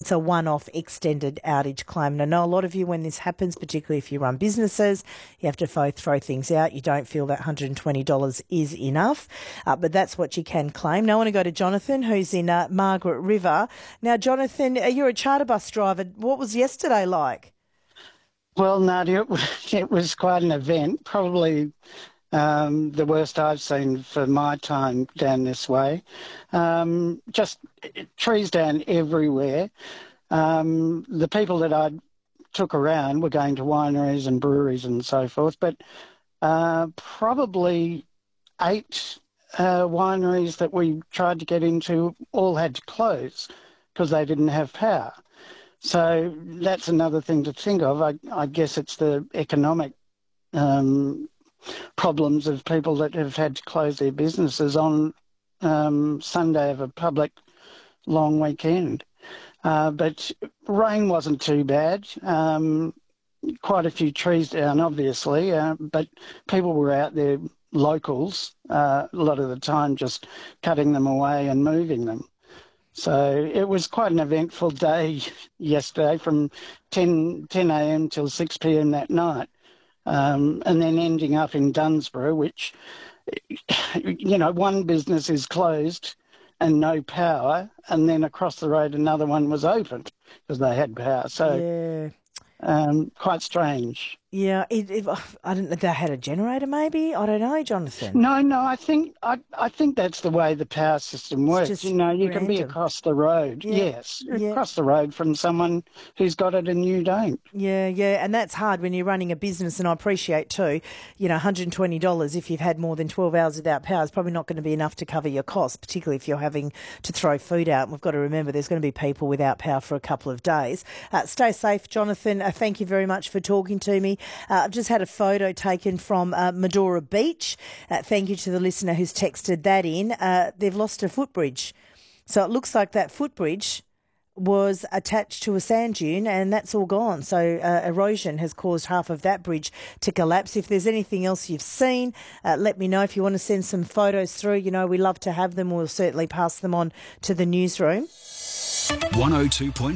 It's a one-off extended outage claim. And I know a lot of you, when this happens, particularly if you run businesses, you have to throw things out. You don't feel that $120 is enough, but that's what you can claim. Now I want to go to Jonathan, who's in Margaret River. Now, Jonathan, you're a charter bus driver. What was yesterday like? Well, Nadia, it was quite an event, probably the worst I've seen for my time down this way. Just trees down everywhere. The people that I took around were going to wineries and breweries and so forth, but probably 8 wineries that we tried to get into all had to close because they didn't have power. So that's another thing to think of. I guess it's the economic problems of people that have had to close their businesses on Sunday of a public long weekend. But rain wasn't too bad. Quite a few trees down, obviously, but people were out there, locals, a lot of the time just cutting them away and moving them. So it was quite an eventful day yesterday from 10 a.m. till 6 p.m. that night. And then ending up in Dunsborough, which, one business is closed and no power, and then across the road another one was open because they had power. So quite strange. Yeah, I don't know. They had a generator, maybe. I don't know, Jonathan. No. I think that's the way the power system works. Just you can be random. across the road. Yeah. Yes, across the road from someone who's got it and you don't. Yeah, and that's hard when you're running a business, and I appreciate too, $120 if you've had more than 12 hours without power is probably not going to be enough to cover your costs, particularly if you're having to throw food out. And we've got to remember there's going to be people without power for a couple of days. Stay safe, Jonathan. Thank you very much for talking to me. I've just had a photo taken from Medora Beach. Thank you to the listener who's texted that in. They've lost a footbridge. So it looks like that footbridge was attached to a sand dune and that's all gone. So erosion has caused half of that bridge to collapse. If there's anything else you've seen, let me know. If you want to send some photos through, we love to have them. We'll certainly pass them on to the newsroom. 102.9